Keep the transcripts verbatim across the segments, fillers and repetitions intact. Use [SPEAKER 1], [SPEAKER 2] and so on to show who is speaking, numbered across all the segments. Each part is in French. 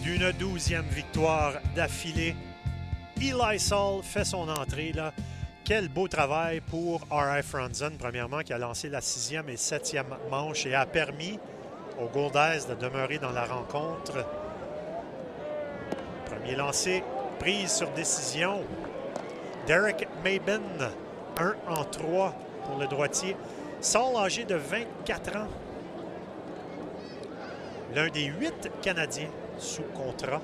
[SPEAKER 1] d'une douzième victoire d'affilée. Eli Saul fait son entrée là. Quel beau travail pour R I Franzen, premièrement, qui a lancé la sixième et septième manche et a permis aux Goldeyes de demeurer dans la rencontre. Premier lancé, prise sur décision. Derek Maben, un en trois pour le droitier. Saul, âgé de vingt-quatre ans. L'un des huit Canadiens sous contrat.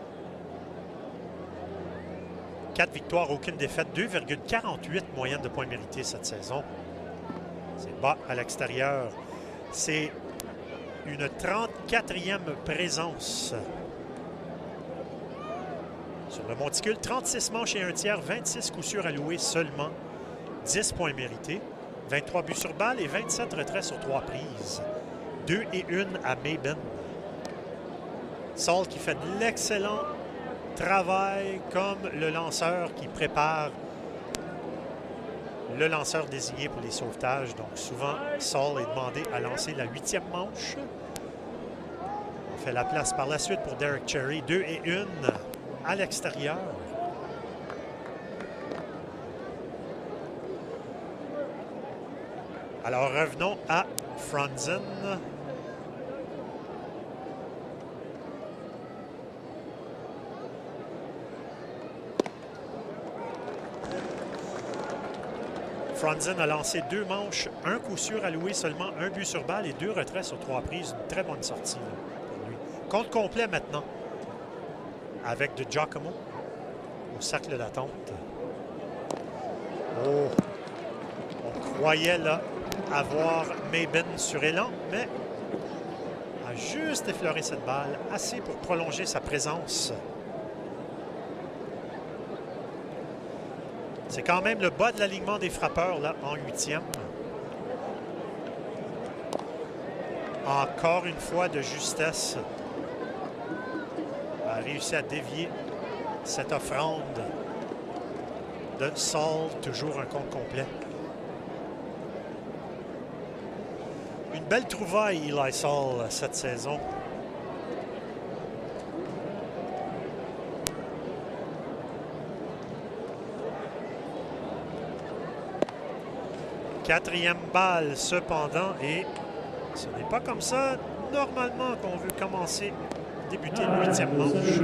[SPEAKER 1] quatre victoires, aucune défaite, deux virgule quarante-huit moyenne de points mérités cette saison. C'est bas à l'extérieur. C'est une trente-quatrième présence. Sur le monticule, trente-six manches et un tiers, vingt-six coups sûrs alloués seulement, dix points mérités, vingt-trois buts sur balle et vingt-sept retraits sur trois prises. deux et une à Maben. Saul qui fait de l'excellent travail comme le lanceur qui prépare le lanceur désigné pour les sauvetages. Donc souvent, Saul est demandé à lancer la huitième manche. On fait la place par la suite pour Derek Cherry. deux et une à l'extérieur. Alors revenons à Franzen. Franzen a lancé deux manches, un coup sûr alloué, seulement un but sur balle et deux retraits sur trois prises. Une très bonne sortie là, pour lui. Compte complet maintenant avec de Giacomo au cercle d'attente. Oh! On croyait là avoir Maben sur élan, mais a juste effleuré cette balle, assez pour prolonger sa présence. C'est quand même le bas de l'alignement des frappeurs là, en huitième. Encore une fois de justesse. A réussi à dévier cette offrande de Saul, toujours un compte complet. Une belle trouvaille, Eli Saul, cette saison. Quatrième balle, cependant, et ce n'est pas comme ça, normalement, qu'on veut commencer, débuter le huitième manche.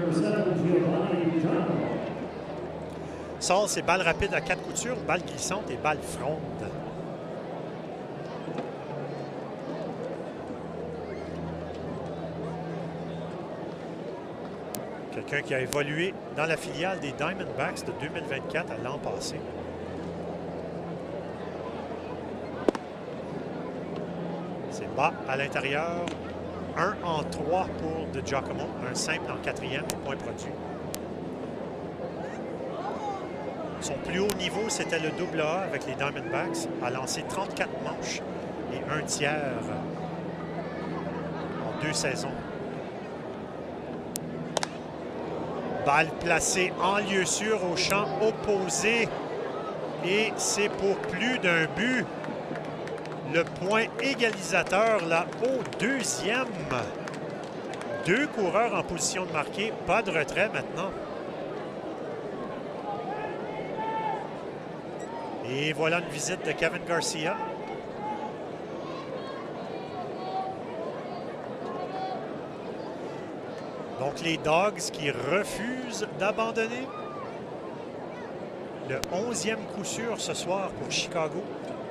[SPEAKER 1] Saul, c'est balle rapide à quatre coutures, balle glissante et balle fronde. Quelqu'un qui a évolué dans la filiale des Diamondbacks de deux mille vingt-quatre à l'an passé. C'est bas à l'intérieur. un en trois pour de Giacomo. Un simple en quatrième, point produit. Son plus haut niveau, c'était le double A avec les Diamondbacks. A lancé trente-quatre manches et un tiers en deux saisons. Balle placée en lieu sûr au champ opposé. Et c'est pour plus d'un but. Le point égalisateur là au deuxième. Deux coureurs en position de marquer. Pas de retrait maintenant. Et voilà une visite de Kevin Garcia. Donc les Dogs qui refusent d'abandonner. Le onzième coup sûr ce soir pour Chicago.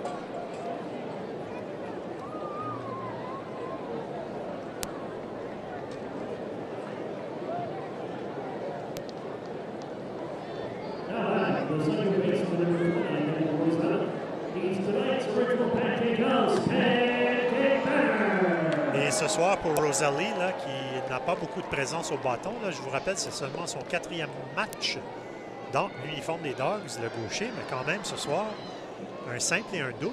[SPEAKER 1] Et ce soir pour Roselli, là, qui n'a pas beaucoup de présence au bâton, là, je vous rappelle, c'est seulement son quatrième match dans l'uniforme des Dogs, le gaucher, mais quand même ce soir, un simple et un double.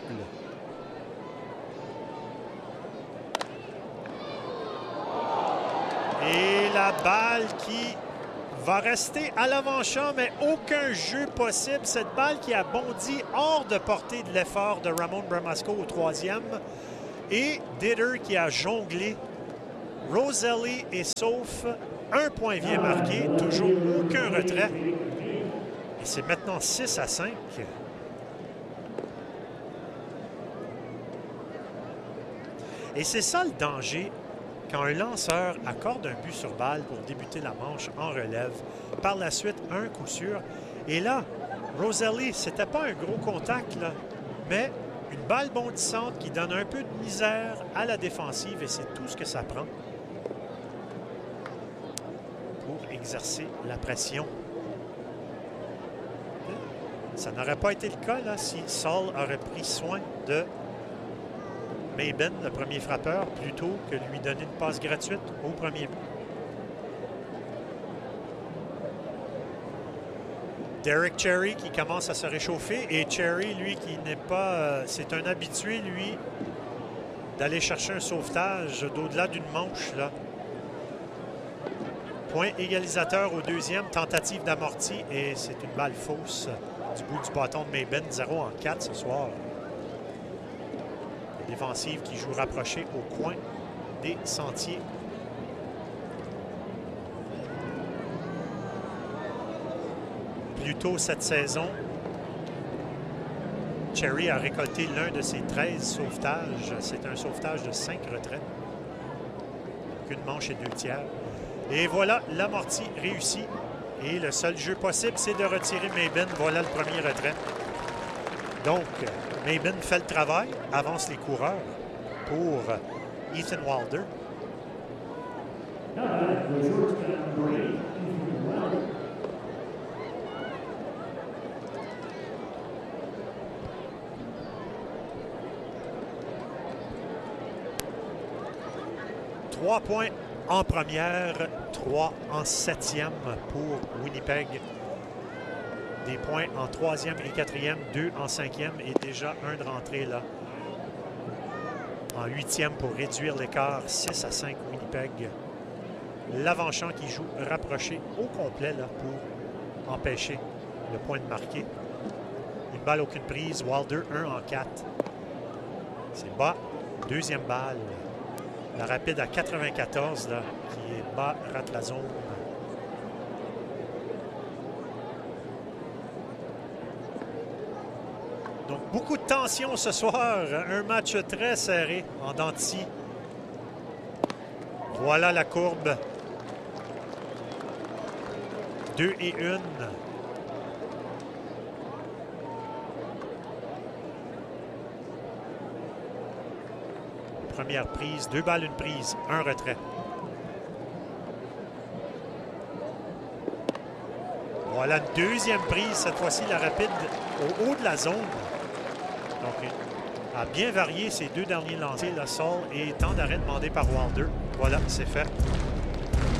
[SPEAKER 1] Et la balle qui va rester à l'avant-champ, mais aucun jeu possible. Cette balle qui a bondi hors de portée de l'effort de Ramon Bramasco au troisième. Et Ditter qui a jonglé Roselli est sauf. Un point vient marqué. Toujours aucun retrait. Et c'est maintenant six à cinq. Et c'est ça le danger quand un lanceur accorde un but sur balle pour débuter la manche en relève. Par la suite, un coup sûr. Et là, Roselli, c'était pas un gros contact, là, mais une balle bondissante qui donne un peu de misère à la défensive et c'est tout ce que ça prend pour exercer la pression. Ça n'aurait pas été le cas là, si Saul aurait pris soin de Maben, le premier frappeur, plutôt que lui donner une passe gratuite au premier but. Derek Cherry qui commence à se réchauffer et Cherry, lui, qui n'est pas... Euh, c'est un habitué, lui, d'aller chercher un sauvetage d'au-delà d'une manche, là. Point égalisateur au deuxième, tentative d'amorti et c'est une balle fausse du bout du bâton de Maben, zéro en quatre ce soir. Défensive qui joue rapproché au coin des sentiers. Plus tôt cette saison, Cherry a récolté l'un de ses treize sauvetages. C'est un sauvetage de cinq retraits. Qu'une manche et deux tiers. Et voilà, l'amorti réussi. Et le seul jeu possible, c'est de retirer Maben. Voilà le premier retrait. Donc, Maben fait le travail, avance les coureurs pour Ethan Wilder. Trois points en première, trois en septième pour Winnipeg. Des points en troisième et quatrième, deux en cinquième et déjà un de rentrée là. En huitième pour réduire l'écart, six à cinq Winnipeg. L'avant-champ qui joue rapproché au complet là pour empêcher le point de marquer. Une balle, aucune prise. Wilder, un en quatre. C'est bas. Deuxième balle. La rapide à quatre-vingt-quatorze là, qui est bas, rate la zone. Donc, beaucoup de tension ce soir. Un match très serré en dents de scie. Voilà la courbe. Deux et une. Première prise, deux balles, une prise, un retrait. Voilà une deuxième prise, cette fois-ci la rapide au haut de la zone. Donc, a bien varié ces deux derniers lancers, le Saul et temps d'arrêt demandé par Wilder. Voilà, c'est fait.